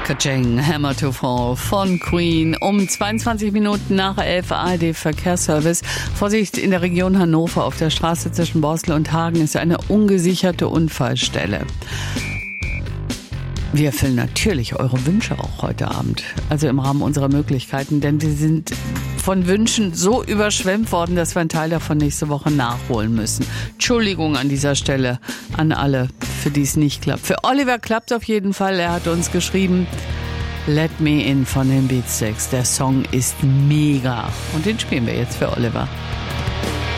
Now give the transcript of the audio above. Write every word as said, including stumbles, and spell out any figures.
Kaching, Hammer to Fall von Queen. Um zweiundzwanzig Minuten nach elf A R D-Verkehrsservice. Vorsicht, in der Region Hannover auf der Straße zwischen Borstel und Hagen ist eine ungesicherte Unfallstelle. Wir erfüllen natürlich eure Wünsche auch heute Abend, also im Rahmen unserer Möglichkeiten, denn wir sind von Wünschen so überschwemmt worden, dass wir einen Teil davon nächste Woche nachholen müssen. Entschuldigung an dieser Stelle an alle, für die es nicht klappt. Für Oliver klappt es auf jeden Fall, er hat uns geschrieben, Let Me In von den Beatsteaks. Der Song ist mega und den spielen wir jetzt für Oliver.